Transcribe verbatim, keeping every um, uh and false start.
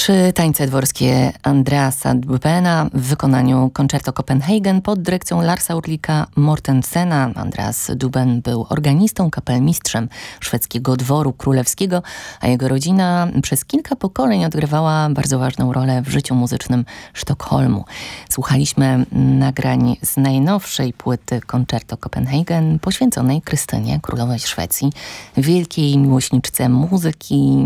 Trzy tańce dworskie Andreasa Dubena w wykonaniu Concerto Copenhagen pod dyrekcją Larsa Ulrika Mortensena. Andreas Duben był organistą, kapelmistrzem szwedzkiego dworu królewskiego, a jego rodzina przez kilka pokoleń odgrywała bardzo ważną rolę w życiu muzycznym Sztokholmu. Słuchaliśmy nagrań z najnowszej płyty Concerto Copenhagen poświęconej Krystynie, królowej Szwecji, wielkiej miłośniczce muzyki,